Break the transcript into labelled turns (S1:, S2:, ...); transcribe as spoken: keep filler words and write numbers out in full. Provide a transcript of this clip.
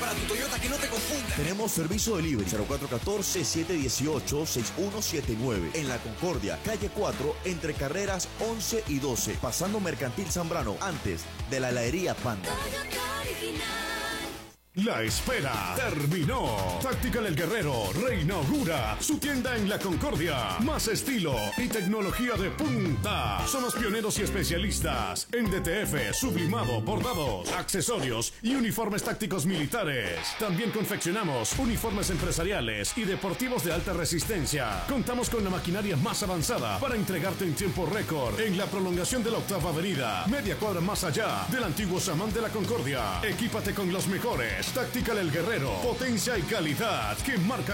S1: para tu Toyota que no te confunda.
S2: Tenemos servicio delivery cero cuatro uno cuatro, siete uno ocho, seis uno siete nueve en La Concordia, calle cuatro, entre carreras once y doce, pasando Mercantil Zambrano, antes de la heladería Panda.
S3: La espera terminó. Tactical El Guerrero reinaugura su tienda en La Concordia. Más estilo y tecnología de punta. Somos pioneros y especialistas en D T F, sublimado, bordados, accesorios y uniformes tácticos militares. También confeccionamos uniformes empresariales y deportivos de alta resistencia. Contamos con la maquinaria más avanzada para entregarte en tiempo récord en la prolongación de la Octava Avenida, media cuadra más allá del antiguo Samán de La Concordia. Equípate con los mejores. Tactical El Guerrero, potencia y calidad que marca